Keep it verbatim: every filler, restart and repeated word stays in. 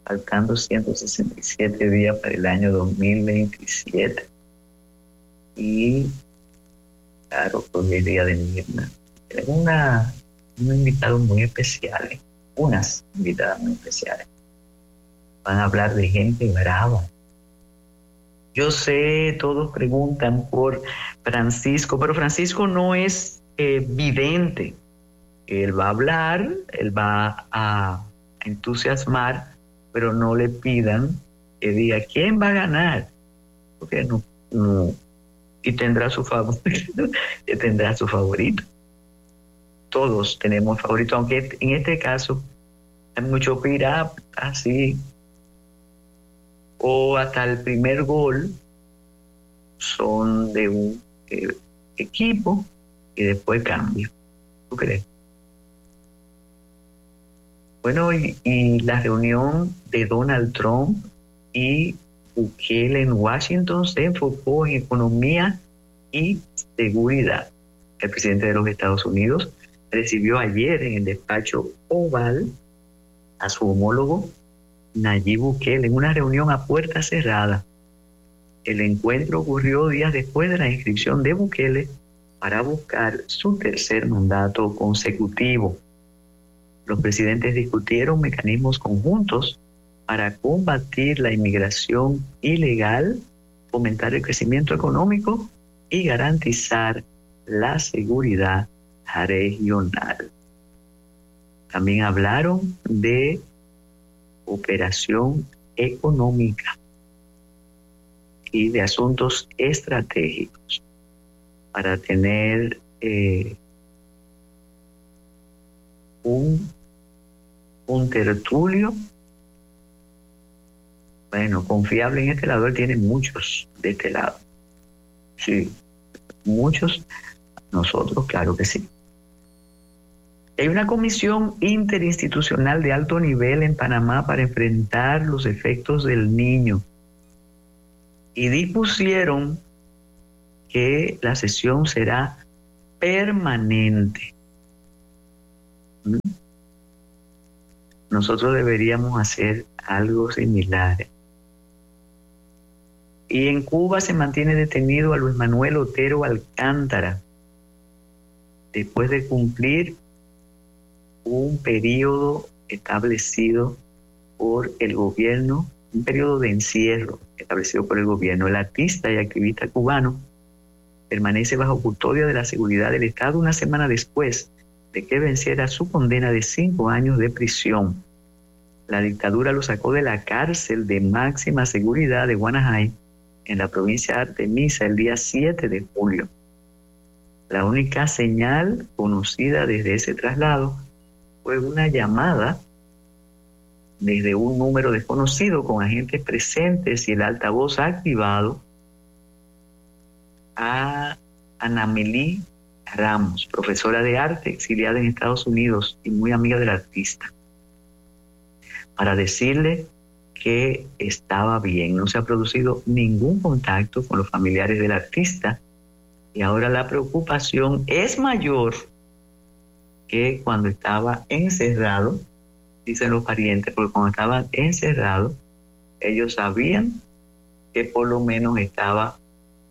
faltando ciento sesenta y siete días para el año dos mil veintisiete. Y claro, con el día de Mirna. Tenemos una, un invitado muy especial, unas invitadas muy especiales. Van a hablar de gente brava. Yo sé, todos preguntan por Francisco, pero Francisco no es eh, vidente. Él va a hablar, él va a entusiasmar, pero no le pidan que diga quién va a ganar, porque no, no y tendrá su favorito, tendrá su favorito. Todos tenemos favorito, aunque en este caso hay mucho pirata, así, o hasta el primer gol son de un eh, equipo y después cambia. ¿Tú crees? Bueno, y, y la reunión de Donald Trump y Bukele en Washington se enfocó en economía y seguridad. El presidente de los Estados Unidos recibió ayer en el despacho Oval a su homólogo Nayib Bukele en una reunión a puerta cerrada. El encuentro ocurrió días después de la inscripción de Bukele para buscar su tercer mandato consecutivo. Los presidentes discutieron mecanismos conjuntos para combatir la inmigración ilegal, fomentar el crecimiento económico y garantizar la seguridad regional. También hablaron de operación económica y de asuntos estratégicos para tener eh, un, un tertulio, bueno, confiable en este lado. Él tiene muchos de este lado. Sí, muchos. Nosotros, claro que sí. Hay una comisión interinstitucional de alto nivel en Panamá para enfrentar los efectos del Niño. Y dispusieron que la sesión será permanente. ¿Mm? Nosotros deberíamos hacer algo similar. Y en Cuba se mantiene detenido a Luis Manuel Otero Alcántara después de cumplir un periodo establecido por el gobierno, un periodo de encierro establecido por el gobierno. El artista y activista cubano permanece bajo custodia de la seguridad del Estado una semana después de que venciera su condena de cinco años de prisión. La dictadura lo sacó de la cárcel de máxima seguridad de Guanajay, en la provincia de Artemisa, el día siete de julio. La única señal conocida desde ese traslado fue una llamada desde un número desconocido con agentes presentes y el altavoz activado a Anamelí Ramos, profesora de arte exiliada en Estados Unidos y muy amiga del artista, para decirle que estaba bien. No se ha producido ningún contacto con los familiares del artista y ahora la preocupación es mayor que cuando estaba encerrado, dicen los parientes, porque cuando estaba encerrado, ellos sabían que por lo menos estaba